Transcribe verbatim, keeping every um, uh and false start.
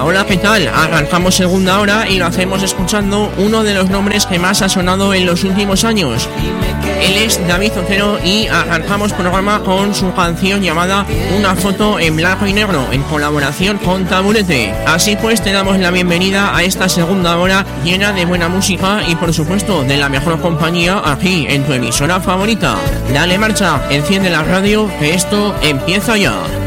Hola, ¿qué tal? Arrancamos segunda hora y lo hacemos escuchando uno de los nombres que más ha sonado en los últimos años. Él es David Otero y arrancamos programa con su canción llamada Una foto en blanco y negro, en colaboración con Taburete. Así pues, te damos la bienvenida a esta segunda hora llena de buena música y, por supuesto, de la mejor compañía aquí en tu emisora favorita. Dale marcha, enciende la radio, que esto empieza ya.